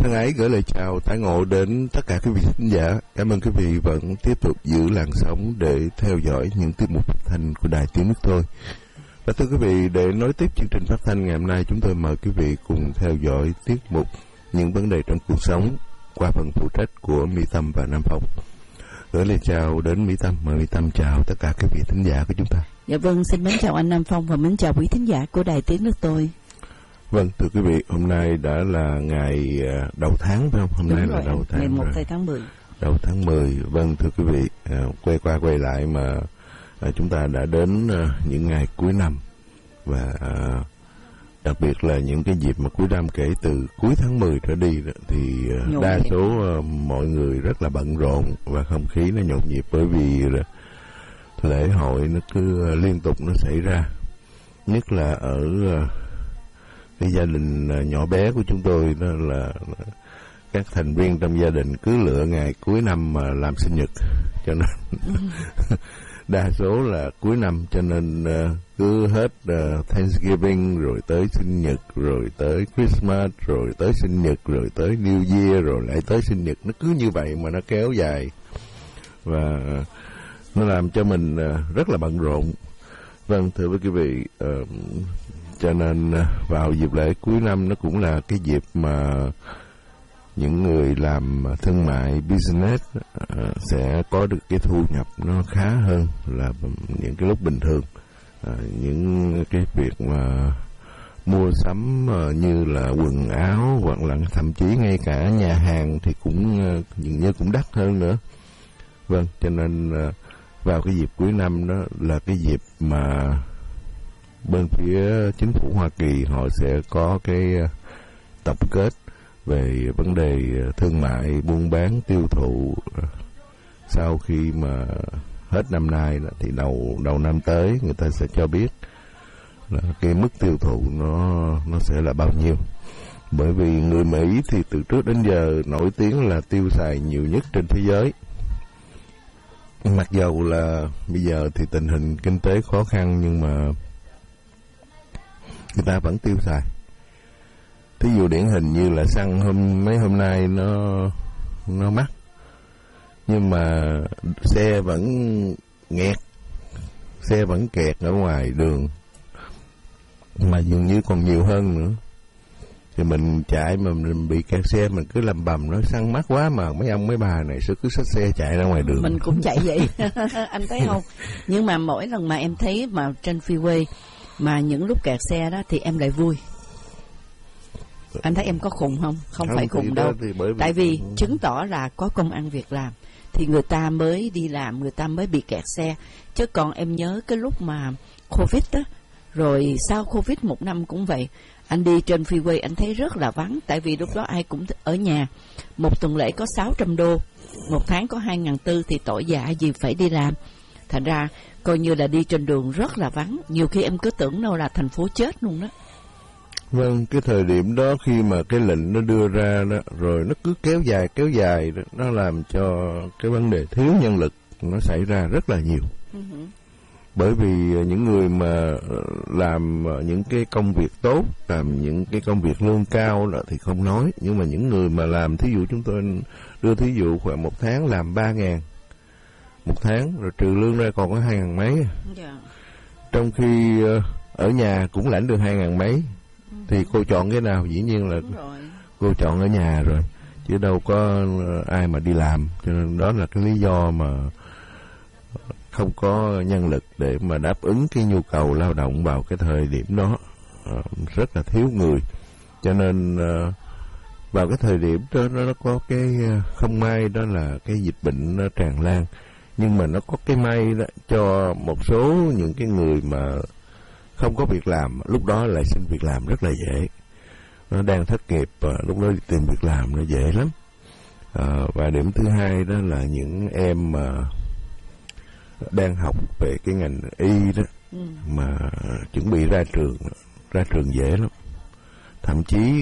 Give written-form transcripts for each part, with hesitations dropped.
Thân ái gửi lời chào tái ngộ đến tất cả quý vị khán giả. Cảm ơn quý vị vẫn tiếp tục giữ làn sóng để theo dõi những tiết mục phát thanh của Đài Tiếng Nước Tôi. Và thưa quý vị, để nối tiếp chương trình phát thanh ngày hôm nay, chúng tôi mời quý vị cùng theo dõi tiết mục Những vấn đề trong cuộc sống qua phần phụ trách của Mỹ Tâm và Nam Phong. Gửi lời chào đến Mỹ Tâm, mời Mỹ Tâm chào tất cả quý vị khán giả của chúng ta. Dạ vâng, xin mến chào anh Nam Phong và mến chào quý thính giả của Đài Tiếng Nước Tôi. Vâng, thưa quý vị, hôm nay đã là ngày đầu tháng phải không? Hôm Đúng nay rồi, là đầu tháng. ngày 1 rồi. tháng 10. Đầu tháng 10. Vâng, thưa quý vị, quay qua quay lại mà chúng ta đã đến những ngày cuối năm và đặc biệt là những cái dịp mà cuối năm kể từ cuối tháng 10 trở đi đó, thì đa số mọi người rất là bận rộn và không khí nó nhộn nhịp, bởi vì lễ hội nó cứ liên tục nó xảy ra, nhất là ở cái gia đình nhỏ bé của chúng tôi. Đó là các thành viên trong gia đình cứ lựa ngày cuối năm mà làm sinh nhật, cho nên đa số là cuối năm, cho nên cứ hết Thanksgiving rồi tới sinh nhật, rồi tới Christmas, rồi tới sinh nhật, rồi tới New Year, rồi lại tới sinh nhật. Nó cứ như vậy mà nó kéo dài và nó làm cho mình rất là bận rộn. Vâng, thưa với quý vị, cho nên vào dịp lễ cuối năm nó cũng là cái dịp mà những người làm thương mại business sẽ có được cái thu nhập nó khá hơn là những cái lúc bình thường. Những cái việc mà mua sắm như là quần áo hoặc là thậm chí ngay cả nhà hàng thì cũng dường như cũng đắt hơn nữa. Vâng, cho nên vào cái dịp cuối năm đó là cái dịp mà bên phía chính phủ Hoa Kỳ họ sẽ có cái tập kết về vấn đề thương mại, buôn bán, tiêu thụ. Sau khi mà hết năm nay thì đầu năm tới người ta sẽ cho biết là cái mức tiêu thụ nó sẽ là bao nhiêu. Bởi vì người Mỹ thì từ trước đến giờ nổi tiếng là tiêu xài nhiều nhất trên thế giới. Mặc dầu là bây giờ thì tình hình kinh tế khó khăn nhưng mà người ta vẫn tiêu xài. Thí dụ điển hình như là xăng mấy hôm nay nó mắc, nhưng mà xe vẫn nghẹt, xe vẫn kẹt ở ngoài đường, mà dường như còn nhiều hơn nữa. Thì mình chạy mà mình bị kẹt xe, mình cứ lầm bầm nói xăng mắc quá mà mấy ông mấy bà này sẽ cứ xách xe chạy ra ngoài đường. Mình cũng chạy vậy. Anh thấy không? Nhưng mà mỗi lần mà em thấy mà trên freeway mà những lúc kẹt xe đó thì em lại vui. Anh thấy em có khùng không? Không phải khùng đâu. Tại vì chứng tỏ là có công ăn việc làm thì người ta mới đi làm, người ta mới bị kẹt xe. Chứ còn em nhớ cái lúc mà Covid đó, rồi sau Covid một năm cũng vậy, anh đi trên freeway anh thấy rất là vắng. Tại vì lúc đó ai cũng ở nhà. Một tuần lễ có 600 đô, một tháng có 2.400 thì tội dạ gì phải đi làm. Thành ra coi như là đi trên đường rất là vắng. Nhiều khi em cứ tưởng đâu là thành phố chết luôn đó. Vâng, cái thời điểm đó khi mà cái lệnh nó đưa ra đó, rồi nó cứ kéo dài đó, nó làm cho cái vấn đề thiếu nhân lực nó xảy ra rất là nhiều. Bởi vì những người mà làm những cái công việc tốt, làm những cái công việc lương cao đó thì không nói, nhưng mà những người mà làm, thí dụ chúng tôi đưa thí dụ khoảng một tháng làm 3.000 một tháng, rồi trừ lương ra còn có 2.000 mấy. Trong khi ở nhà cũng lãnh được 2.000 mấy. Thì cô chọn cái nào? Dĩ nhiên là cô chọn ở nhà rồi, chứ đâu có ai mà đi làm. Cho nên đó là cái lý do mà không có nhân lực để mà đáp ứng cái nhu cầu lao động vào cái thời điểm đó. Rất là thiếu người. Cho nên vào cái thời điểm đó nó có cái không may, đó là cái dịch bệnh nó tràn lan. Nhưng mà nó có cái may đó cho một số những cái người mà không có việc làm, lúc đó lại xin việc làm rất là dễ. Nó đang thất nghiệp, lúc đó tìm việc làm nó dễ lắm. Và điểm thứ hai đó là những em mà đang học về cái ngành y đó, mà chuẩn bị ra trường dễ lắm. Thậm chí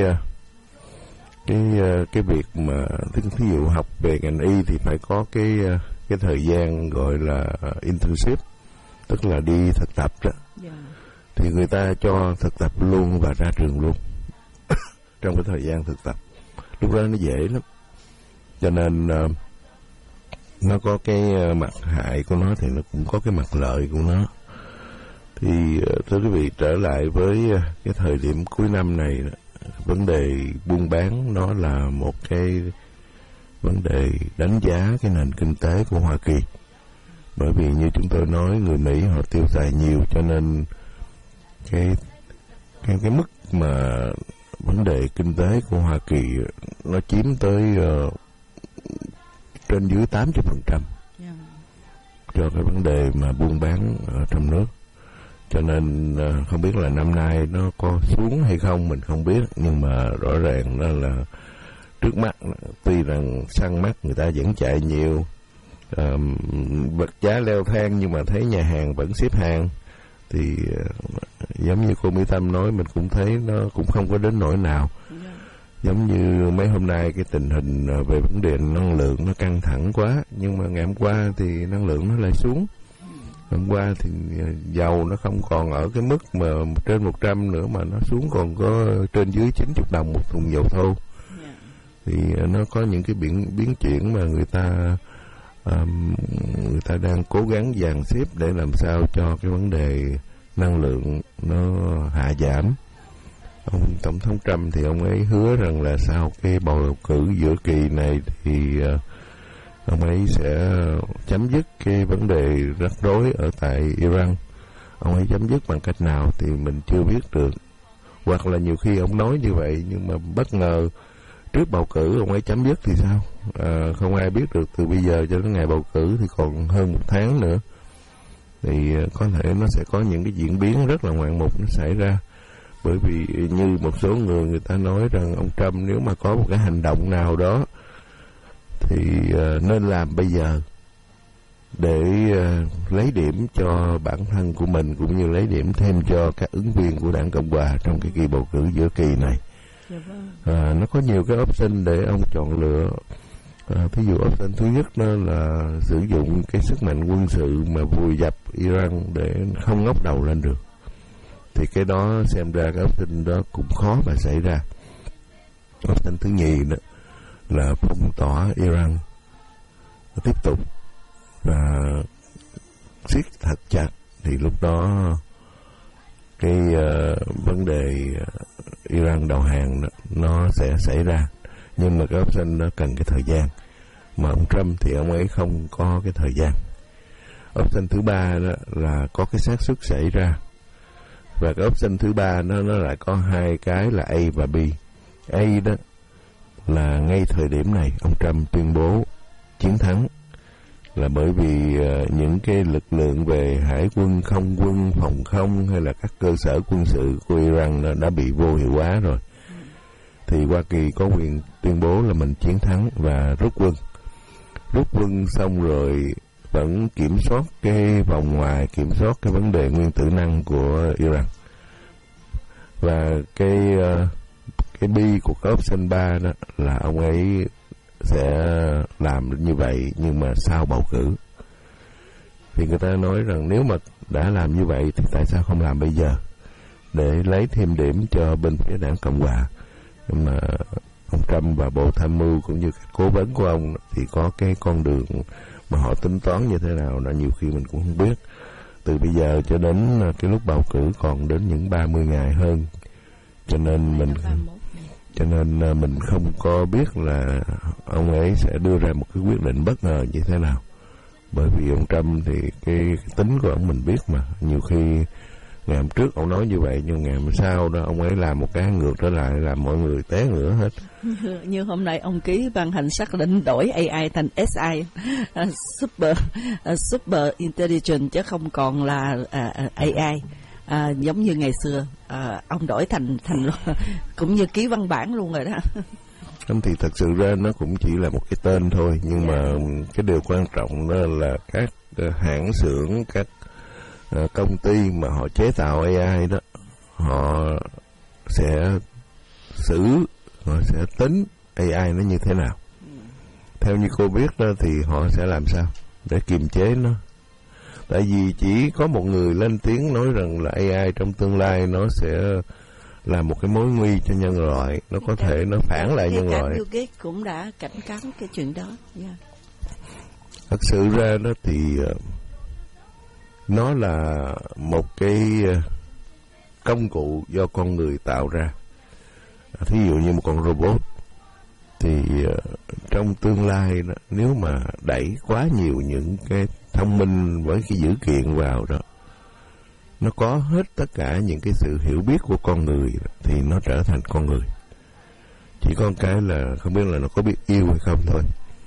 cái việc mà thí dụ học về ngành y thì phải có cái thời gian gọi là internship, tức là đi thực tập đó. Thì người ta cho thực tập luôn và ra trường luôn trong cái thời gian thực tập. lúc đó nó dễ lắm. Cho nên nó có cái mặt hại của nó thì nó cũng có cái mặt lợi của nó. Thì thưa quý vị, trở lại với cái thời điểm cuối năm này, vấn đề buôn bán nó là một cái vấn đề đánh giá cái nền kinh tế của Hoa Kỳ. Bởi vì như chúng tôi nói, người Mỹ họ tiêu xài nhiều, cho nên cái mức mà vấn đề kinh tế của Hoa Kỳ nó chiếm tới trên dưới 80% cho cái vấn đề mà buôn bán ở trong nước. Cho nên không biết là năm nay nó có xuống hay không mình không biết, nhưng mà rõ ràng đó là trước mắt, tuy rằng săn mắt người ta vẫn chạy nhiều, vật giá leo thang, nhưng mà thấy nhà hàng vẫn xếp hàng. Thì giống như cô Mỹ Tâm nói, mình cũng thấy nó cũng không có đến nỗi nào. Giống như mấy hôm nay cái tình hình về vấn đề năng lượng nó căng thẳng quá, nhưng mà ngày hôm qua thì năng lượng nó lại xuống. Hôm qua thì dầu nó không còn ở cái mức mà trên 100 nữa, mà nó xuống còn có trên dưới 90 đồng một thùng dầu thô. Thì nó có những cái biến chuyển mà người ta đang cố gắng dàn xếp để làm sao cho cái vấn đề năng lượng nó hạ giảm. Ông Tổng thống Trump thì ông ấy hứa rằng là sau cái bầu cử giữa kỳ này thì ông ấy sẽ chấm dứt cái vấn đề rắc rối ở tại Iran. Ông ấy chấm dứt bằng cách nào thì mình chưa biết được. Hoặc là nhiều khi ông nói như vậy nhưng mà bất ngờ trước bầu cử ông ấy chấm dứt thì sao? Không ai biết được. Từ bây giờ cho đến ngày bầu cử thì còn hơn 1 tháng nữa. Thì có thể nó sẽ có những cái diễn biến rất là ngoạn mục nó xảy ra. Bởi vì như một số người ta nói rằng ông Trump nếu mà có một cái hành động nào đó thì nên làm bây giờ để lấy điểm cho bản thân của mình, cũng như lấy điểm thêm cho các ứng viên của đảng Cộng Hòa trong cái kỳ bầu cử giữa kỳ này. Nó có nhiều cái option để ông chọn lựa. Ví dụ option thứ nhất đó là sử dụng cái sức mạnh quân sự mà vùi dập Iran để không ngóc đầu lên được. Thì cái đó xem ra cái option đó cũng khó mà xảy ra. Option thứ nhì đó là phong tỏa Iran tiếp tục và siết thật chặt, thì lúc đó cái vấn đề Iran đầu hàng đó, nó sẽ xảy ra. Nhưng mà cái option nó cần cái thời gian, mà ông Trump thì ông ấy không có cái thời gian. Option thứ ba đó là có cái xác suất xảy ra, và cái option thứ ba nó lại có hai cái là A và B. A đó là ngay thời điểm này ông Trump tuyên bố chiến thắng, là bởi vì những cái lực lượng về hải quân, không quân, phòng không hay là các cơ sở quân sự của Iran đã bị vô hiệu hóa rồi. Thì Hoa Kỳ có quyền tuyên bố là mình chiến thắng và rút quân. Rút quân xong rồi vẫn kiểm soát cái vòng ngoài, kiểm soát cái vấn đề nguyên tử năng của Iran. Và cái B của cái option 3 đó là ông ấy sẽ làm như vậy nhưng mà sau bầu cử. Thì người ta nói rằng nếu mà đã làm như vậy thì tại sao không làm bây giờ để lấy thêm điểm cho bên phía đảng Cộng Hòa. Nhưng mà ông Trump và Bộ Tham mưu cũng như các cố vấn của ông thì có cái con đường mà họ tính toán như thế nào là nhiều khi mình cũng không biết. Từ bây giờ cho đến cái lúc bầu cử còn đến những 30 ngày hơn, cho nên mình không có biết là ông ấy sẽ đưa ra một cái quyết định bất ngờ như thế nào. Bởi vì ông Trump thì cái tính của ông mình biết mà, nhiều khi ngày hôm trước ông nói như vậy nhưng ngày hôm sau đó ông ấy làm một cái ngược trở lại, làm mọi người té ngửa hết. Như hôm nay ông ký ban hành xác định đổi AI thành SI, super intelligent chứ không còn là AI. Giống như ngày xưa ông đổi thành cũng như ký văn bản luôn rồi đó. Thì thật sự ra nó cũng chỉ là một cái tên thôi, nhưng mà cái điều quan trọng đó là các hãng xưởng, các công ty mà họ chế tạo AI đó, họ sẽ họ sẽ tính AI nó như thế nào. Theo như cô biết đó thì họ sẽ làm sao để kiềm chế nó. Tại vì chỉ có một người lên tiếng nói rằng là AI trong tương lai nó sẽ là một cái mối nguy cho nhân loại, nó có thể nó phản lại nhân loại. Bill Gates cũng đã cảnh cáo cái chuyện đó. Thật sự ra đó thì nó là một cái công cụ do con người tạo ra. Thí dụ như một con robot thì trong tương lai đó, nếu mà đẩy quá nhiều những cái thông minh với cái dữ kiện vào đó, nó có hết tất cả những cái sự hiểu biết của con người thì nó trở thành con người. Chỉ có cái là không biết là nó có biết yêu hay không thôi.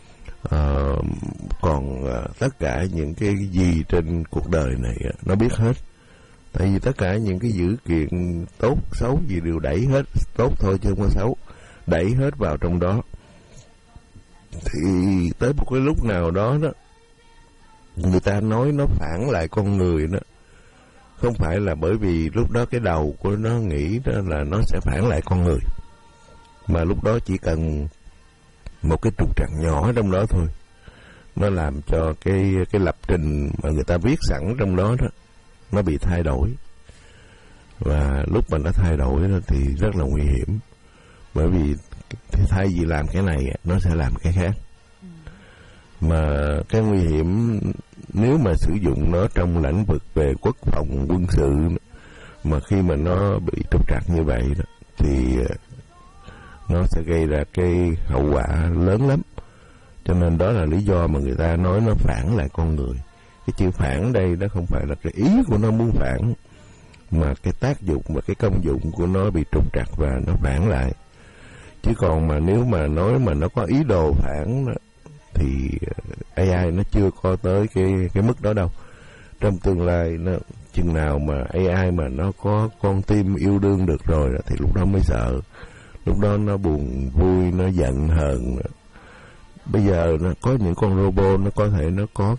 Còn tất cả những cái gì trên cuộc đời này nó biết hết. Tại vì tất cả những cái dữ kiện tốt xấu gì đều đẩy hết tốt thôi chứ không có xấu, đẩy hết vào trong đó. Thì tới một cái lúc nào đó đó, người ta nói nó phản lại con người đó, không phải là bởi vì lúc đó cái đầu của nó nghĩ đó là nó sẽ phản lại con người, mà lúc đó chỉ cần một cái trục trặc nhỏ trong đó thôi, nó làm cho cái lập trình mà người ta viết sẵn trong đó đó nó bị thay đổi. Và lúc mà nó thay đổi đó thì rất là nguy hiểm, bởi vì thay vì làm cái này nó sẽ làm cái khác. Mà cái nguy hiểm nếu mà sử dụng nó trong lĩnh vực về quốc phòng quân sự, mà khi mà nó bị trục trặc như vậy đó, thì nó sẽ gây ra cái hậu quả lớn lắm. Cho nên đó là lý do mà người ta nói nó phản lại con người. Cái chữ phản đây đó không phải là cái ý của nó muốn phản, mà cái tác dụng và cái công dụng của nó bị trục trặc và nó phản lại. Chứ còn mà nếu mà nói mà nó có ý đồ phản thì AI nó chưa có tới cái mức đó đâu. Trong tương lai nó chừng nào mà AI mà nó có con tim yêu đương được rồi thì lúc đó mới sợ. Lúc đó nó buồn vui, nó giận hờn. Bây giờ nó có những con robot nó có thể nó có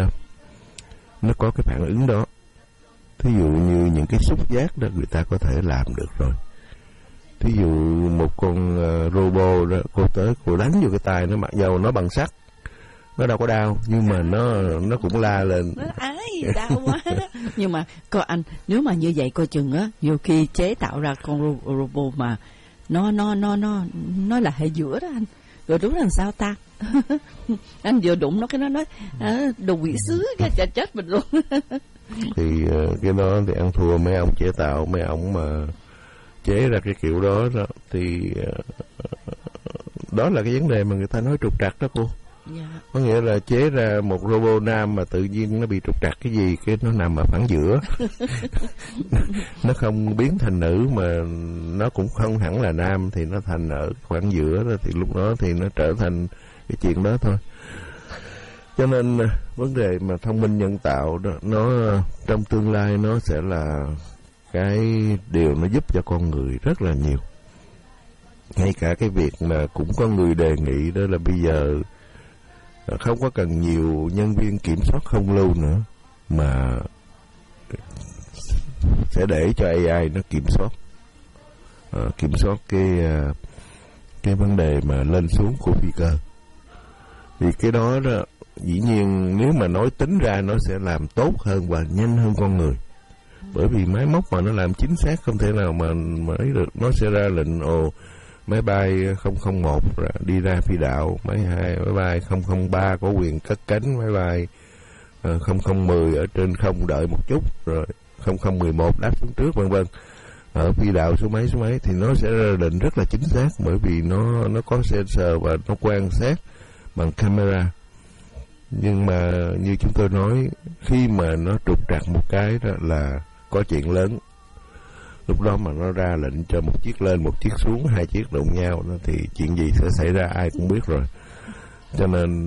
cái phản ứng đó. Thí dụ như những cái xúc giác đó người ta có thể làm được rồi. Thí dụ một con robot đó, cô tới cô đánh vô cái tay nó, mặc dầu nó bằng sắt, nó đâu có đau, nhưng mà nó cũng la lên. Nó ái đau quá. Nhưng mà coi anh, nếu mà như vậy coi chừng á, nhiều khi chế tạo ra con robot mà nó là hệ giữa đó anh, rồi đúng là sao ta? Anh vừa đụng nó cái nó nói đồ quỷ sứ cái chết mình luôn. Thì cái đó thì ăn thua mấy ông chế tạo, mấy ông mà chế ra cái kiểu đó đó thì đó là cái vấn đề mà người ta nói trục trặc đó cô. Yeah. Có nghĩa là chế ra một robot nam mà tự nhiên nó bị trục trặc cái gì, cái nó nằm ở phẳng giữa. Nó không biến thành nữ mà nó cũng không hẳn là nam, thì nó thành ở khoảng giữa đó, thì lúc đó thì nó trở thành cái chuyện đó thôi. Cho nên vấn đề mà thông minh nhân tạo đó, nó trong tương lai nó sẽ là cái điều nó giúp cho con người rất là nhiều. Ngay cả cái việc mà cũng có người đề nghị đó là bây giờ không có cần nhiều nhân viên kiểm soát không lưu nữa, mà sẽ để cho AI nó kiểm soát cái vấn đề mà lên xuống của phi cơ. Thì cái đó đó dĩ nhiên nếu mà nói tính ra nó sẽ làm tốt hơn và nhanh hơn con người, bởi vì máy móc mà nó làm chính xác không thể nào mà ấy được. Nó sẽ ra lệnh máy bay 001 đi ra phi đạo, máy bay 003 có quyền cất cánh, máy bay 0010 ở trên không đợi một chút, rồi 0011 đáp xuống trước, vân vân, ở phi đạo số mấy thì nó sẽ ra lệnh rất là chính xác, bởi vì nó có sensor và nó quan sát bằng camera. Nhưng mà như chúng tôi nói, khi mà nó trục trặc một cái đó là có chuyện lớn. Lúc đó mà nó ra lệnh cho một chiếc lên, một chiếc xuống, hai chiếc đụng nhau đó, thì chuyện gì sẽ xảy ra ai cũng biết rồi. Cho nên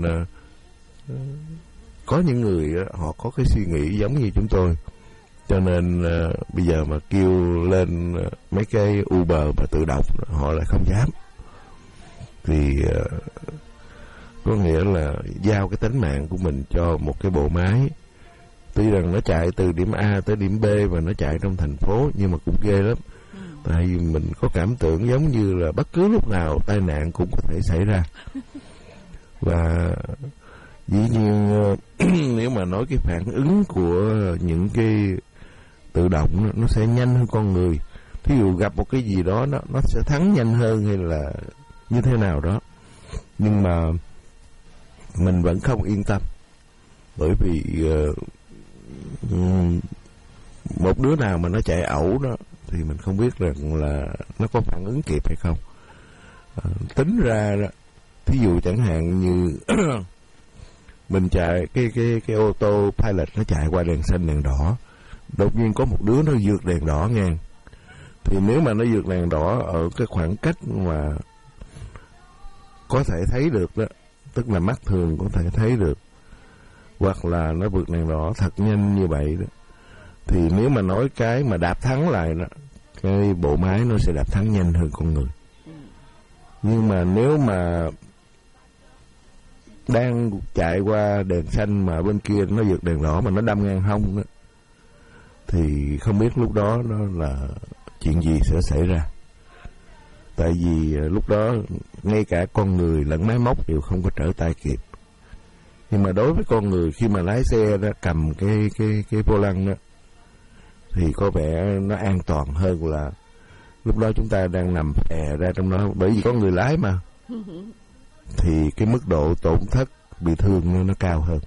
có những người họ có cái suy nghĩ giống như chúng tôi. Cho nên bây giờ mà kêu lên mấy cái Uber mà tự động, họ lại không dám. Thì có nghĩa là giao cái tính mạng của mình cho một cái bộ máy. Tuy rằng nó chạy từ điểm A tới điểm B và nó chạy trong thành phố, nhưng mà cũng ghê lắm. Tại vì mình có cảm tưởng giống như là bất cứ lúc nào tai nạn cũng có thể xảy ra. Và dĩ nhiên nếu mà nói cái phản ứng của những cái tự động nó sẽ nhanh hơn con người. thí dụ gặp một cái gì đó nó sẽ thắng nhanh hơn hay là như thế nào đó, nhưng mà mình vẫn không yên tâm, bởi vì một đứa nào mà nó chạy ẩu đó thì mình không biết rằng là nó có phản ứng kịp hay không. Tính ra đó, thí dụ chẳng hạn như mình chạy cái ô tô pilot nó chạy qua đèn xanh đèn đỏ, đột nhiên có một đứa nó vượt đèn đỏ ngang, thì nếu mà nó vượt đèn đỏ ở cái khoảng cách mà có thể thấy được đó, tức là mắt thường có thể thấy được, hoặc là nó vượt đèn đỏ thật nhanh như vậy đó, thì nếu mà nói cái mà đạp thắng lại đó, cái bộ máy nó sẽ đạp thắng nhanh hơn con người. Nhưng mà nếu mà đang chạy qua đèn xanh mà bên kia nó vượt đèn đỏ mà nó đâm ngang hông đó, thì không biết lúc đó nó là chuyện gì sẽ xảy ra. Tại vì lúc đó ngay cả con người lẫn máy móc đều không có trở tay kịp. Nhưng mà đối với con người khi mà lái xe đó, cầm cái vô lăng đó, thì có vẻ nó an toàn hơn là lúc đó chúng ta đang nằm phè ra trong đó, bởi vì có người lái mà, thì cái mức độ tổn thất bị thương nó cao hơn.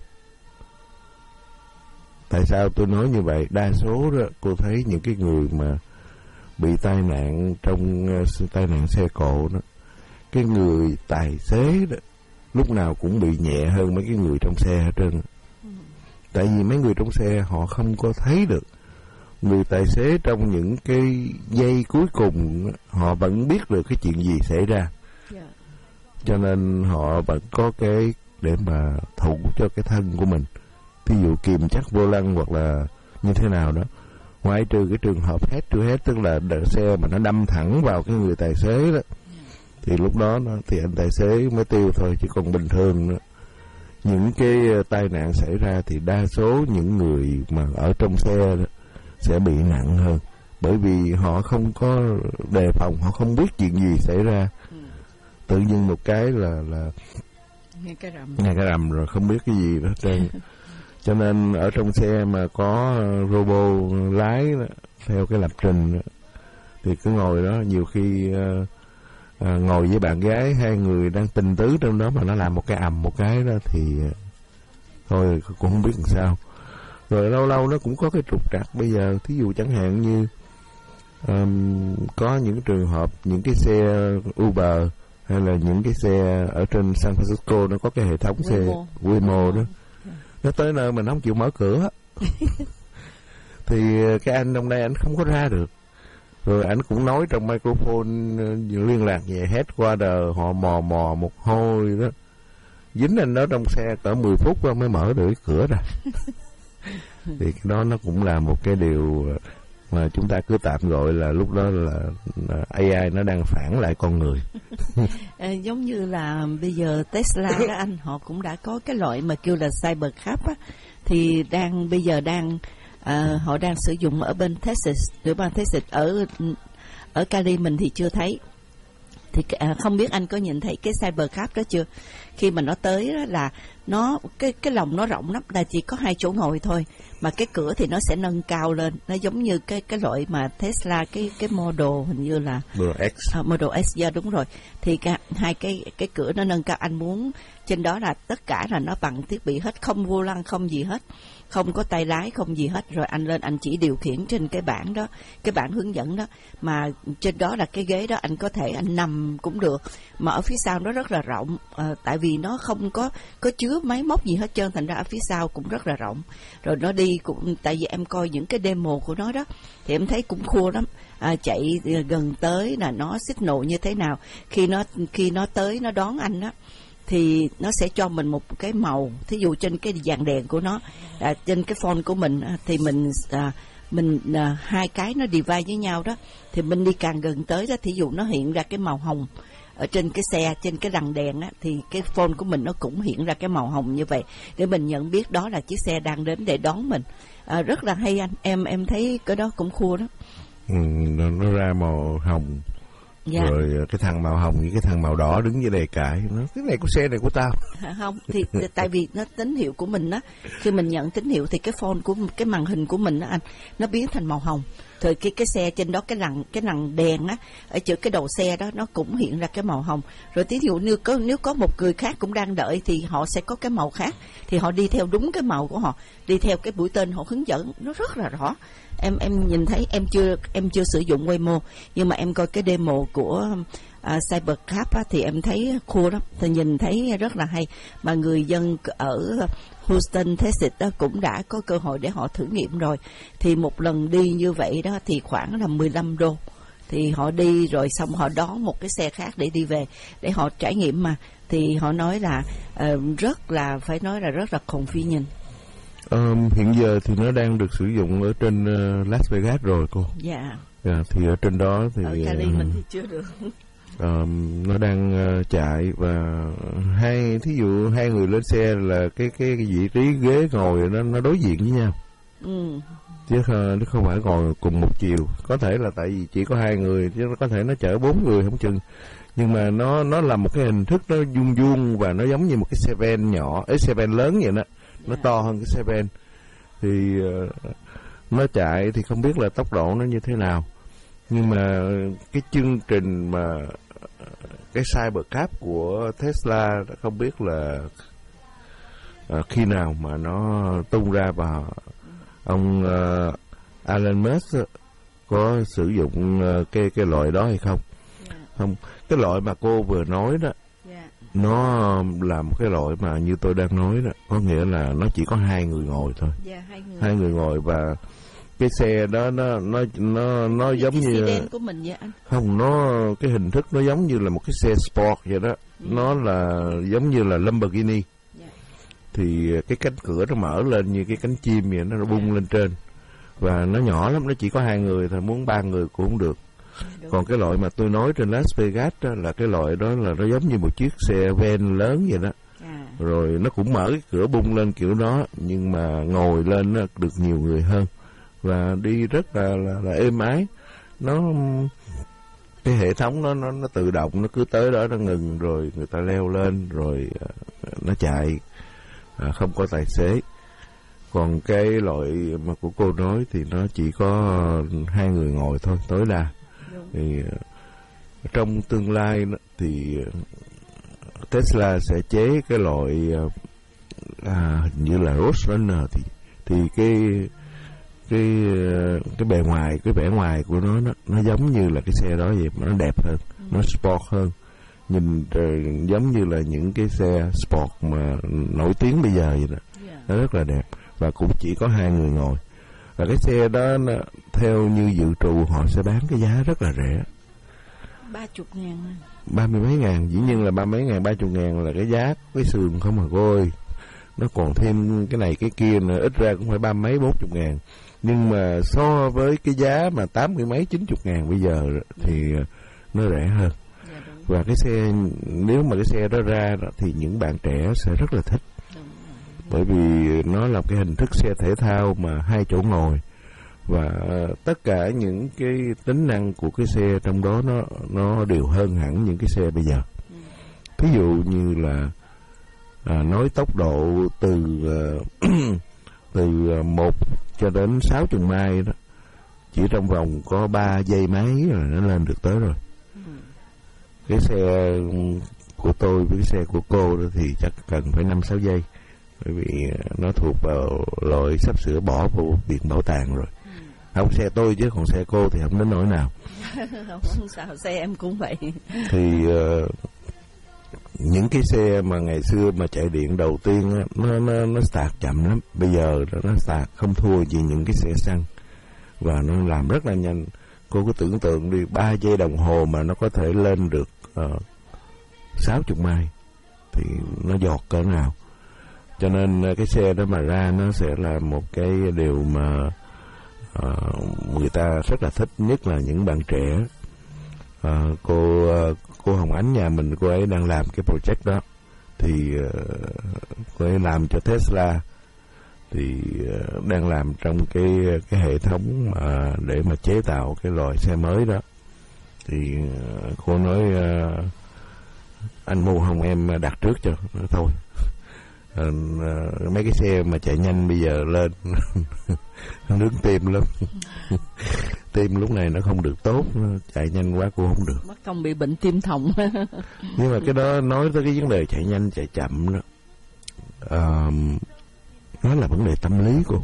Tại sao tôi nói như vậy? Đa số đó cô thấy những cái người mà bị tai nạn trong tai nạn xe cộ đó, cái người tài xế đó lúc nào cũng bị nhẹ hơn mấy cái người trong xe hết trơn. Tại vì mấy người trong xe họ không có thấy được. Người tài xế trong những cái giây cuối cùng họ vẫn biết được cái chuyện gì xảy ra, cho nên họ vẫn có cái để mà thủ cho cái thân của mình, ví dụ kìm chắc vô lăng hoặc là như thế nào đó. Ngoại trừ cái trường hợp head to head, tức là xe mà nó đâm thẳng vào cái người tài xế đó, thì lúc đó thì anh tài xế mới tiêu thôi, chứ còn bình thường đó, những cái tai nạn xảy ra thì đa số những người mà ở trong xe đó sẽ bị nặng hơn, bởi vì họ không có đề phòng, họ không biết chuyện gì xảy ra. Tự nhiên một cái là nghe cái rầm rồi không biết cái gì đó trơn. Cho nên ở trong xe mà có robot lái đó, theo cái lập trình đó, thì cứ ngồi đó, nhiều khi ngồi với bạn gái, hai người đang tình tứ trong đó mà nó làm một cái ầm một cái đó thì thôi cũng không biết làm sao. Rồi lâu lâu nó cũng có cái trục trặc. Bây giờ thí dụ chẳng hạn như có những trường hợp những cái xe Uber hay là những cái xe ở trên San Francisco nó có cái hệ thống xe Waymo đó, nó tới nơi mà nó không chịu mở cửa thì cái anh trong đây anh không có ra được, rồi anh cũng nói trong microphone liên lạc về headquarter, họ mò một hồi đó, dính anh đó trong xe cỡ 10 phút mới mở được cái cửa ra. Thì cái đó nó cũng là một cái điều mà chúng ta cứ tạm gọi là lúc đó là AI nó đang phản lại con người. Giống như là bây giờ Tesla đó anh, họ cũng đã có cái loại mà kêu là Cybercab á, thì bây giờ họ đang sử dụng ở bên Texas, ở Cali mình thì chưa thấy. Thì không biết anh có nhìn thấy cái Cybercab đó chưa? Khi mà nó tới đó là nó cái lòng nó rộng lắm, là chỉ có 2 chỗ ngồi thôi, mà cái cửa thì nó sẽ nâng cao lên, nó giống như cái loại mà Tesla cái model hình như là Model X, yeah, đúng rồi. Thì hai cái cửa nó nâng cao, anh muốn trên đó là tất cả là nó bằng thiết bị hết, không vô lăng không gì hết, không có tay lái không gì hết, rồi anh lên anh chỉ điều khiển trên cái bảng đó, cái bảng hướng dẫn đó, mà trên đó là cái ghế đó anh có thể anh nằm cũng được, mà ở phía sau nó rất là rộng, tại vì nó không có chứa máy móc gì hết trơn, thành ra ở phía sau cũng rất là rộng. Rồi nó đi cũng, tại vì em coi những cái demo của nó đó thì em thấy cũng khua lắm, chạy gần tới là nó signal như thế nào, khi nó tới nó đón anh đó thì nó sẽ cho mình một cái màu, thí dụ trên cái dàn đèn của nó, trên cái phone của mình thì mình hai cái nó divide với nhau đó, thì mình đi càng gần tới đó, thí dụ nó hiện ra cái màu hồng ở trên cái xe, trên cái lằn đèn á, thì cái phone của mình nó cũng hiện ra cái màu hồng như vậy để mình nhận biết đó là chiếc xe đang đến để đón mình. Rất là hay anh, em thấy cái đó cũng khua đó. Nó ra màu hồng. Dạ. Rồi cái thằng màu hồng với cái thằng màu đỏ đứng dưới đề cãi, nó cái này của xe này của tao. Không, thì tại vì nó tín hiệu của mình á, khi mình nhận tín hiệu thì cái phone của cái màn hình của mình á anh, nó biến thành màu hồng. Rồi cái xe trên đó, cái lằn đèn á, ở chỗ cái đầu xe đó nó cũng hiện ra cái màu hồng. Rồi ví dụ nếu có một người khác cũng đang đợi thì họ sẽ có cái màu khác, thì họ đi theo đúng cái màu của họ, đi theo cái mũi tên họ hướng dẫn, nó rất là rõ. Em nhìn thấy, em chưa sử dụng Waymo, nhưng mà em coi cái demo của Cybercab á, thì em thấy cool lắm, thì nhìn thấy rất là hay. Mà người dân ở Houston, Texas đó cũng đã có cơ hội để họ thử nghiệm rồi. Thì một lần đi như vậy đó thì khoảng là $15. Thì họ đi rồi xong họ đón một cái xe khác để đi về, để họ trải nghiệm mà. Thì họ nói là rất là, phải nói là rất là convenient. Hiện giờ thì nó đang được sử dụng ở trên Las Vegas rồi cô. Dạ. Thì ở trên đó thì ở Cali mình thì chưa được. Nó đang chạy, và thí dụ hai người lên xe là cái vị trí ghế ngồi nó đối diện với nhau. Chứ không phải ngồi cùng một chiều. Có thể là tại vì chỉ có hai người, chứ có thể nó chở 4 người không chừng. Nhưng mà nó là một cái hình thức nó vuông vuông, và nó giống như một cái xe van nhỏ, xe van lớn vậy đó. Nó to hơn cái xe van. Thì nó chạy thì không biết là tốc độ nó như thế nào. Nhưng mà cái chương trình mà cái Cybercab của Tesla không biết là khi nào mà nó tung ra, và ông Elon Musk có sử dụng cái loại đó hay không. Không, cái loại mà cô vừa nói đó, nó là một cái loại mà như tôi đang nói đó, có nghĩa là nó chỉ có 2 người ngồi thôi. Hai người ngồi, và cái xe đó nó giống như của mình vậy anh. Không, cái hình thức nó giống như là một cái xe sport vậy đó. Nó là giống như là Lamborghini. Thì cái cánh cửa nó mở lên như cái cánh chim vậy, nó bung lên trên, và nó nhỏ lắm, nó chỉ có 2 người thôi, muốn 3 người cũng không được. Còn cái loại mà tôi nói trên Las Vegas đó, là cái loại đó là nó giống như một chiếc xe van lớn vậy đó. Rồi nó cũng mở cái cửa bung lên kiểu đó, nhưng mà ngồi lên nó được nhiều người hơn, và đi rất là êm ái. Cái hệ thống nó tự động, nó cứ tới đó nó ngừng, rồi người ta leo lên, rồi nó chạy, không có tài xế. Còn cái loại mà của cô nói thì nó chỉ có 2 người ngồi thôi, tối đa. Thì trong tương lai thì Tesla sẽ chế cái loại hình như là Roadrunner, thì cái bề ngoài, cái vẻ ngoài của nó giống như là cái xe đó vậy, mà nó đẹp hơn, nó sport hơn, nhìn giống như là những cái xe sport mà nổi tiếng bây giờ vậy đó. Nó rất là đẹp, và cũng chỉ có 2 người ngồi. Và cái xe đó theo như dự trù họ sẽ bán cái giá rất là rẻ, 30.000, 30 mấy ngàn, dĩ nhiên là 30 mấy ngàn, 30 ngàn là cái giá cái sườn không mà cô ơi. Nó còn thêm cái này cái kia nữa, ít ra cũng phải 30 mấy 40 ngàn. Nhưng mà so với cái giá mà 80 mấy 90 ngàn bây giờ thì nó rẻ hơn. Và cái xe, nếu mà cái xe đó ra thì những bạn trẻ sẽ rất là thích. Bởi vì nó là cái hình thức xe thể thao mà 2 chỗ ngồi, và tất cả những cái tính năng của cái xe trong đó nó đều hơn hẳn những cái xe bây giờ. Ví dụ như là nói tốc độ từ 1 cho đến 60 mai đó, chỉ trong vòng có 3 giây mấy là nó lên được tới rồi. Cái xe của tôi với cái xe của cô đó thì chắc cần phải 5-6 giây, bởi vì nó thuộc vào loại sắp sửa bỏ vào viện bảo tàng rồi. Không, xe tôi chứ còn xe cô thì không đến nỗi nào. Không sao, xe em cũng vậy. Thì những cái xe mà ngày xưa mà chạy điện đầu tiên á, nó start chậm lắm. Bây giờ nó start không thua gì những cái xe xăng, và nó làm rất là nhanh. Cô cứ tưởng tượng đi, 3 giây đồng hồ mà nó có thể lên được 60 mai thì nó giọt cỡ nào. Cho nên cái xe đó mà ra nó sẽ là một cái điều mà người ta rất là thích, nhất là những bạn trẻ. Cô Hồng Ánh nhà mình, cô ấy đang làm cái project đó, thì cô ấy làm cho Tesla, thì đang làm trong cái hệ thống mà để mà chế tạo cái loại xe mới đó. Thì cô nói anh mua không, em đặt trước cho. Nói thôi, mấy cái xe mà chạy nhanh bây giờ lên nó nướng tim lắm. tim lúc này nó không được tốt, nó chạy nhanh quá cũng không được. Mất công bị bệnh tim thòng. Nhưng mà cái đó nói tới cái vấn đề chạy nhanh chạy chậm đó, nó là vấn đề tâm lý cô.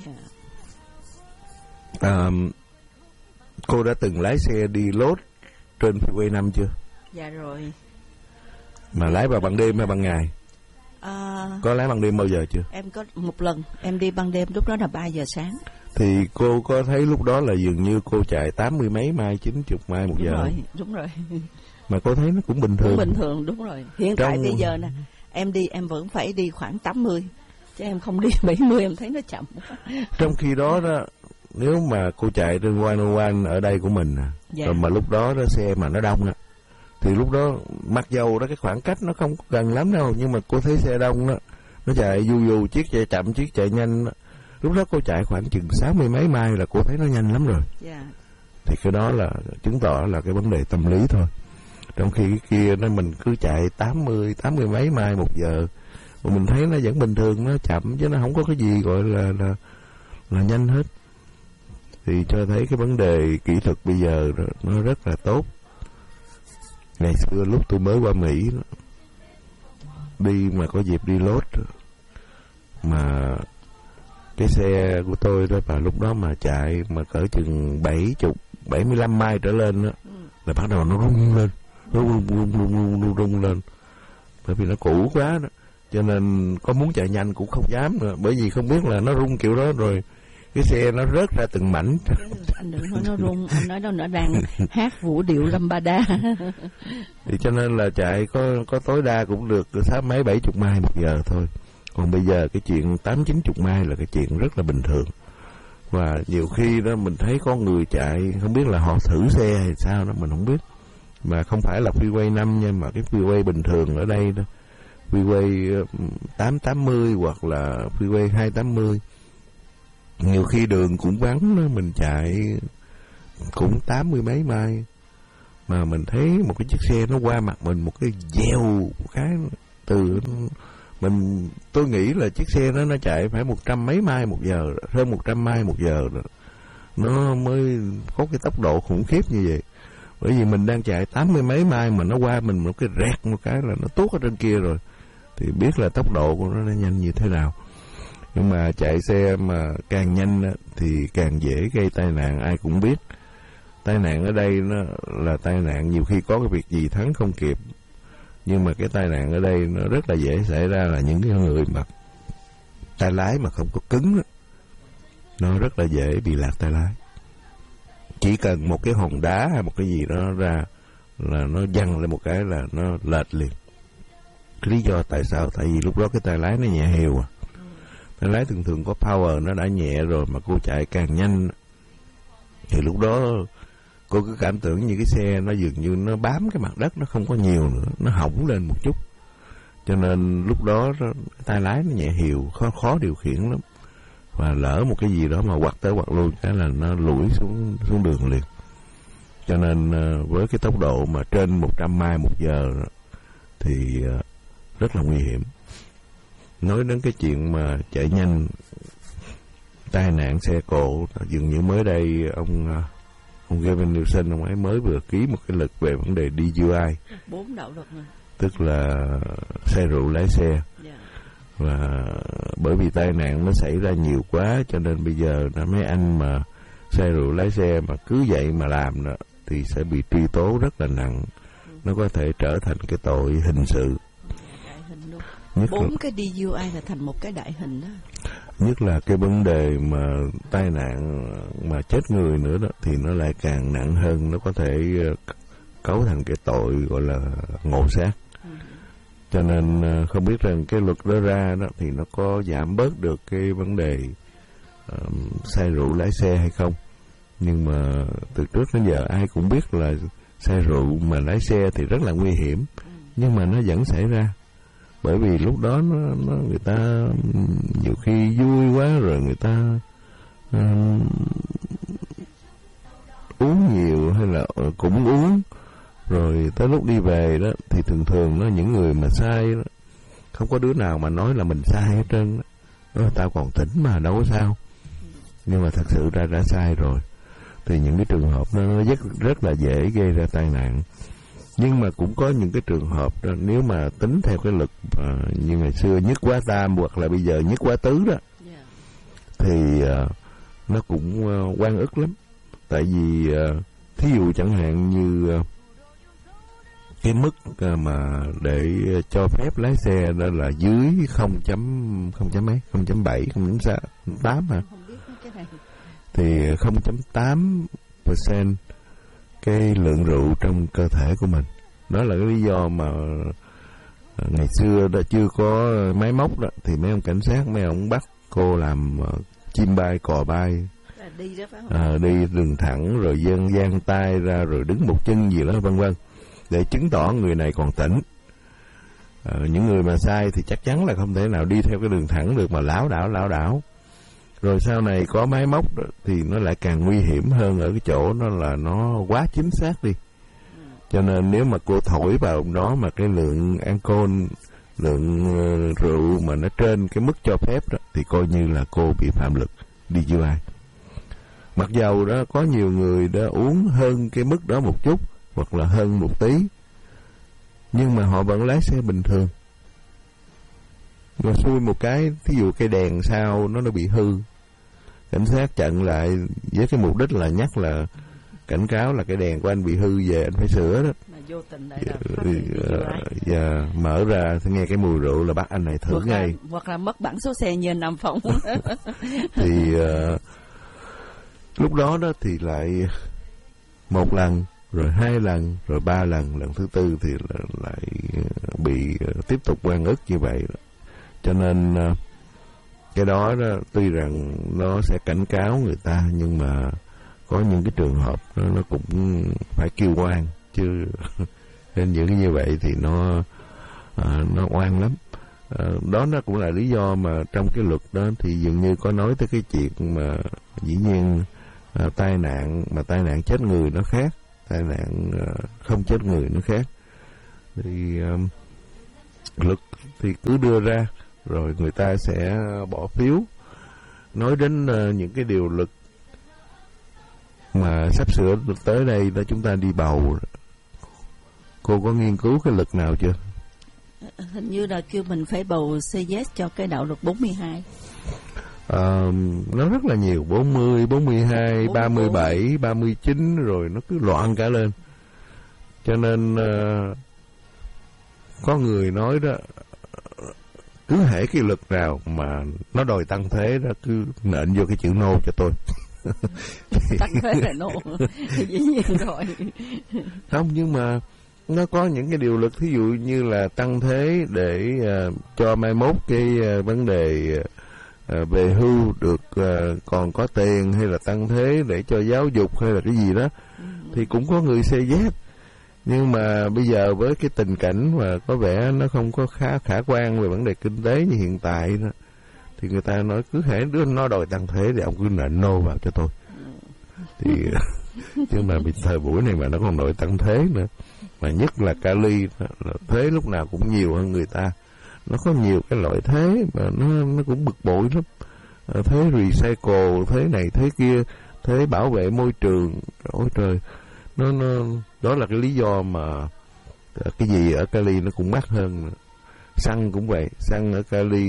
Cô đã từng lái xe đi lốt trên Freeway 5 chưa? Dạ rồi. Mà lái vào ban đêm hay ban ngày? Có lái ban đêm bao giờ chưa? Em có một lần em đi ban đêm, lúc đó là 3 giờ sáng. Thì cô có thấy lúc đó là dường như cô chạy 80 mấy mai, 90 mai một giờ? Đúng rồi. Mà cô thấy nó cũng bình thường. Cũng bình thường, đúng rồi. Hiện tại bây giờ nè, em đi em vẫn phải đi khoảng 80, chứ em không đi 70, em thấy nó chậm. Trong khi đó đó, nếu mà cô chạy trên 101 ở đây của mình rồi mà lúc đó xe mà nó đông đó, thì lúc đó mặc dầu đó cái khoảng cách nó không gần lắm đâu, nhưng mà cô thấy xe đông đó, nó chạy dù chiếc chạy chậm chiếc chạy nhanh đó. Lúc đó cô chạy khoảng chừng 60 mấy mai là cô thấy nó nhanh lắm rồi. Thì cái đó là chứng tỏ là cái vấn đề tâm lý thôi. Trong khi cái kia nó mình cứ chạy 80 mấy mai một giờ mà mình thấy nó vẫn bình thường, nó chậm chứ nó không có cái gì gọi là nhanh hết. Thì cho thấy cái vấn đề kỹ thuật bây giờ nó rất là tốt. Ngày xưa lúc tôi mới qua Mỹ đi mà có dịp đi lốt, mà cái xe của tôi đó vào lúc đó mà chạy mà cỡ chừng 75 mai trở lên đó, là bắt đầu nó rung lên, rung lên, bởi vì nó cũ quá đó, cho nên có muốn chạy nhanh cũng không dám nữa, bởi vì không biết là nó rung kiểu đó rồi cái xe nó rớt ra từng mảnh. Anh đừng nói nó rung, anh nói nó đang hát vũ điệu Lambada. Thì cho nên là chạy có tối đa cũng được 60 70 mai một giờ thôi. Còn bây giờ cái chuyện 80 90 mai là cái chuyện rất là bình thường. Và nhiều khi đó mình thấy có người chạy không biết là họ thử xe hay sao đó mình không biết. Mà không phải là Freeway 5 nha, mà cái Freeway bình thường ở đây đó, Freeway 880 hoặc là Freeway 280. Nhiều khi đường cũng vắng đó, mình chạy cũng 80 mấy mai mà mình thấy một cái chiếc xe nó qua mặt mình một cái dèo một cái từ tôi nghĩ là chiếc xe đó nó chạy phải 100 mấy mai một giờ, hơn 100 mai một giờ rồi nó mới có cái tốc độ khủng khiếp như vậy. Bởi vì mình đang chạy 80 mấy mai mà nó qua mình một cái rẹt một cái là nó tuốt ở trên kia rồi, thì biết là tốc độ của nó nhanh như thế nào. Nhưng mà chạy xe mà càng nhanh thì càng dễ gây tai nạn, ai cũng biết. Tai nạn ở đây nó là tai nạn nhiều khi có cái việc gì thắng không kịp. Nhưng mà cái tai nạn ở đây nó rất là dễ xảy ra là những cái người mà tay lái mà không có cứng đó, nó rất là dễ bị lạc tay lái. Chỉ cần một cái hòn đá hay một cái gì đó ra là nó văng lên một cái là nó lệch liền. Cái lý do tại sao? Tại vì lúc đó cái tay lái nó nhẹ hiu à. Tay lái thường có power nó đã nhẹ rồi mà cô chạy càng nhanh thì lúc đó cô cứ cảm tưởng như cái xe nó dường như nó bám cái mặt đất, nó không có nhiều nữa, nó hỏng lên một chút. Cho nên lúc đó tay lái nó nhẹ hiu, khó điều khiển lắm. Và lỡ một cái gì đó mà quặt tới quặt lui cái là nó lủi xuống đường liền. Cho nên với cái tốc độ mà trên 100 mai một giờ thì rất là nguy hiểm. Nói đến cái chuyện mà chạy nhanh, tai nạn xe cộ, dường như mới đây ông Gavin Newsom, ông ấy mới vừa ký một cái luật về vấn đề DUI, 4 đạo luật này. tức là say rượu lái xe. Và bởi vì tai nạn nó xảy ra nhiều quá cho nên bây giờ mấy anh mà say rượu lái xe mà cứ vậy mà làm đó, thì sẽ bị truy tố rất là nặng. Nó có thể trở thành cái tội hình sự. Nhất 4 cái DUI là thành một cái đại hình đó. Nhất là cái vấn đề mà tai nạn mà chết người nữa đó thì nó lại càng nặng hơn, nó có thể cấu thành cái tội gọi là ngộ sát. Cho nên không biết rằng cái luật đó ra đó thì nó có giảm bớt được cái vấn đề say rượu lái xe hay không. Nhưng mà từ trước đến giờ ai cũng biết là say rượu mà lái xe thì rất là nguy hiểm, nhưng mà nó vẫn xảy ra. Bởi vì lúc đó nó người ta nhiều khi vui quá rồi người ta uống nhiều hay là cũng uống, rồi tới lúc đi về đó thì thường nó những người mà sai đó, không có đứa nào mà nói là mình sai hết trơn đó. Tao còn tỉnh mà đâu có sao. Nhưng mà thật sự ra đã sai rồi. thì những cái trường hợp nó rất là dễ gây ra tai nạn. Nhưng mà cũng có những cái trường hợp đó, nếu mà tính theo cái lực như ngày xưa nhất quá tam hoặc là bây giờ nhất quá tứ đó, thì nó cũng oan ức lắm. Tại vì thí dụ chẳng hạn như cái mức mà để cho phép lái xe đó là dưới 0.7, 0.8 hả? Thì 0.8% cái lượng rượu trong cơ thể của mình. Đó là cái lý do mà ngày xưa đó chưa có máy móc đó, thì mấy ông cảnh sát, mấy ông bắt cô làm chim bay cò bay, đi đó phải không? Đi đường thẳng rồi dang tay ra rồi đứng một chân gì đó vân vân, để chứng tỏ người này còn tỉnh. Những người mà sai thì chắc chắn là không thể nào đi theo cái đường thẳng được, mà lảo đảo. Rồi sau này có máy móc đó, thì nó lại càng nguy hiểm hơn ở cái chỗ nó là nó quá chính xác đi. Cho nên nếu mà cô thổi vào đó mà cái lượng alcohol, lượng rượu mà nó trên cái mức cho phép đó, thì coi như là cô bị phạm luật DUI. Mặc dầu đó có nhiều người đã uống hơn cái mức đó một chút hoặc là hơn một tí, nhưng mà họ vẫn lái xe bình thường. Mà xui một cái, thí dụ cái đèn sau nó bị hư, cảnh sát chặn lại với cái mục đích là nhắc là cảnh cáo là cái đèn của anh bị hư, về anh phải sửa đó. Mà vô tình mở ra thì nghe cái mùi rượu là bắt anh này thử ngay. Hoặc là mất bản số xe như Nam Phong. Thì lúc đó đó thì lại một lần, rồi 2 lần, rồi 3 lần, lần thứ 4 thì lại bị tiếp tục oan ức như vậy. Cho nên cái đó tuy rằng nó sẽ cảnh cáo người ta, nhưng mà có những cái trường hợp nó cũng phải kêu oan chứ. Nên những cái như vậy thì nó oan lắm. Đó nó cũng là lý do mà trong cái luật đó thì dường như có nói tới cái chuyện mà dĩ nhiên tai nạn chết người nó khác, tai nạn không chết người nó khác. Thì luật thì cứ đưa ra rồi người ta sẽ bỏ phiếu. Nói đến những cái điều luật mà sắp sửa tới đây đó, chúng ta đi bầu, cô có nghiên cứu cái luật nào chưa? Hình như là kêu mình phải bầu say yes cho cái đạo luật 42. Nó rất là nhiều, 40, 42, 37, 39, rồi nó cứ loạn cả lên. Cho nên có người nói đó, cứ hễ cái luật nào mà nó đòi tăng thế đó, cứ nện vô cái chữ no cho tôi. Tăng thế là no, dĩ nhiên rồi. Không, nhưng mà nó có những cái điều luật, thí dụ như là tăng thế để cho mai mốt cái vấn đề về hưu được còn có tiền, hay là tăng thế để cho giáo dục hay là cái gì đó, thì cũng có người say yes. Nhưng mà bây giờ với cái tình cảnh mà có vẻ nó không có khả quan về vấn đề kinh tế như hiện tại đó, thì người ta nói cứ hễ đứa nó đòi tăng thế thì ông cứ nện no vào cho tôi. Thì chứ mà thời buổi này mà nó còn đòi tăng thế nữa, mà nhất là Cali là thuế lúc nào cũng nhiều hơn người ta. Nó có nhiều cái loại thuế mà nó cũng bực bội lắm. Thuế recycle, thuế này thuế kia, thuế bảo vệ môi trường. Ôi trời, nó đó là cái lý do mà cái gì ở Cali nó cũng mắc hơn. Xăng cũng vậy, xăng ở Cali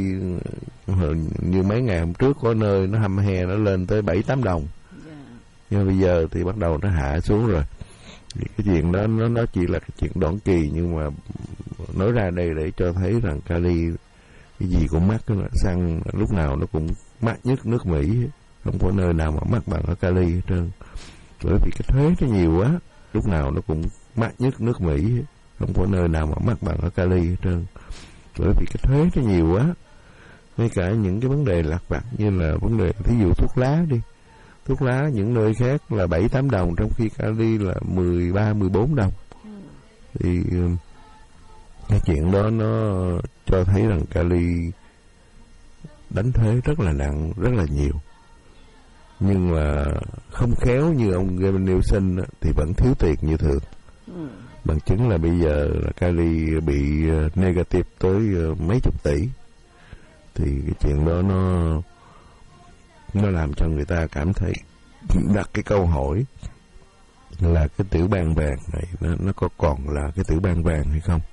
như mấy ngày hôm trước có nơi nó hăm he nó lên tới 7-8 đồng. Nhưng bây giờ thì bắt đầu nó hạ xuống rồi. Thì cái chuyện đó nó chỉ là cái chuyện đoạn kỳ, nhưng mà nói ra đây để cho thấy rằng Cali cái gì cũng mắc. Xăng lúc nào nó cũng mắc nhất nước Mỹ, không có nơi nào mà mắc bằng ở Cali hết trơn. Bởi vì cái thuế nó nhiều quá, lúc nào nó cũng mắc nhất nước Mỹ, không có nơi nào mà mắc bằng ở Cali hết trơn. Bởi vì cái thuế nó nhiều quá. Ngay cả những cái vấn đề lặt vặt như là vấn đề thí dụ thuốc lá đi, thuốc lá những nơi khác là 7-8 đồng, trong khi Cali là 13-14 đồng. Thì cái chuyện đó nó cho thấy rằng Cali đánh thuế rất là nặng, rất là nhiều. Nhưng mà không khéo như ông Gavin Newsom thì vẫn thiếu tiền như thường. Bằng chứng là bây giờ là Cali bị negative tới mấy chục tỷ. Thì cái chuyện đó nó làm cho người ta cảm thấy đặt cái câu hỏi là cái tiểu bang vàng này nó có còn là cái tiểu bang vàng hay không.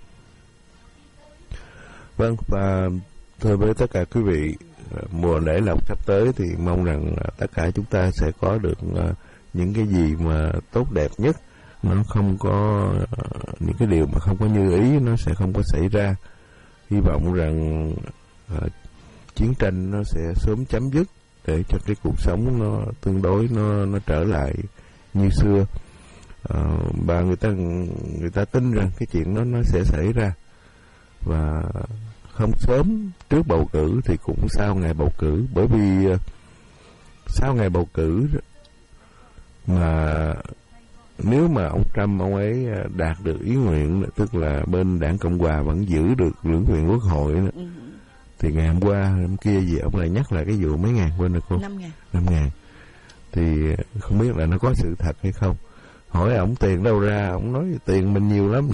Vâng, và thưa với tất cả quý vị, mùa lễ lộc sắp tới thì mong rằng tất cả chúng ta sẽ có được những cái gì mà tốt đẹp nhất, nó không có những cái điều mà không có như ý nó sẽ không có xảy ra. Hy vọng rằng chiến tranh nó sẽ sớm chấm dứt để cho cái cuộc sống nó tương đối nó trở lại như xưa. Và người ta tin rằng cái chuyện đó nó sẽ xảy ra, và không sớm trước bầu cử thì cũng sau ngày bầu cử, bởi vì sau ngày bầu cử mà nếu mà ông Trump ông ấy đạt được ý nguyện, tức là bên đảng Cộng hòa vẫn giữ được lưỡng viện quốc hội nữa, thì ngày hôm qua hôm kia gì ông lại nhắc lại cái vụ mấy ngàn, quên rồi cô, 5.000, thì không biết là nó có sự thật hay không. Hỏi ổng tiền đâu ra, ổng nói tiền mình nhiều lắm.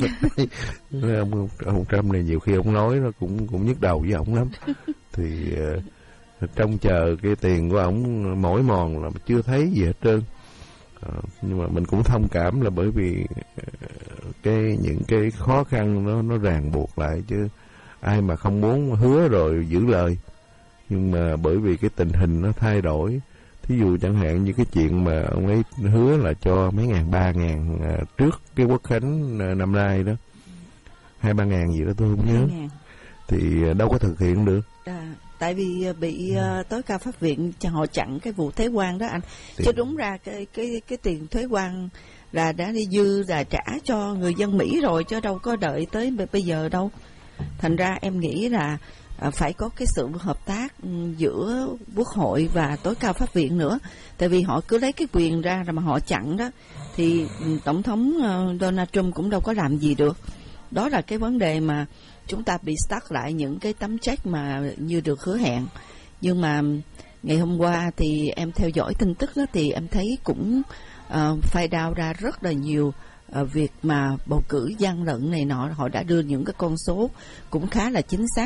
ông Trump này nhiều khi ông nói nó cũng nhức đầu với ổng lắm. Thì trông chờ cái tiền của ổng mỏi mòn là chưa thấy gì hết trơn. Nhưng mà mình cũng thông cảm, là bởi vì những cái khó khăn nó ràng buộc lại, chứ ai mà không muốn hứa rồi giữ lời. Nhưng mà bởi vì cái tình hình nó thay đổi, thí dụ chẳng hạn như cái chuyện mà ông ấy hứa là cho mấy ngàn, 3.000 trước cái Quốc khánh năm nay đó, 2-3 ngàn gì đó tôi không nhớ, thì đâu có thực hiện được. Tại vì bị tối cao pháp viện họ chặn cái vụ thuế quan đó anh. Chứ đúng ra cái tiền thuế quan là đã đi dư là trả cho người dân Mỹ rồi, chứ đâu có đợi tới bây giờ đâu. Thành ra em nghĩ là phải có cái sự hợp tác giữa Quốc hội và tối cao pháp viện nữa. Tại vì họ cứ lấy cái quyền ra mà họ chặn đó, thì Tổng thống Donald Trump cũng đâu có làm gì được. Đó là cái vấn đề mà chúng ta bị stuck lại những cái tấm check mà như được hứa hẹn. Nhưng mà ngày hôm qua thì em theo dõi tin tức đó, thì em thấy cũng phai đao ra rất là nhiều việc mà bầu cử gian lận này nọ. Họ đã đưa những cái con số cũng khá là chính xác.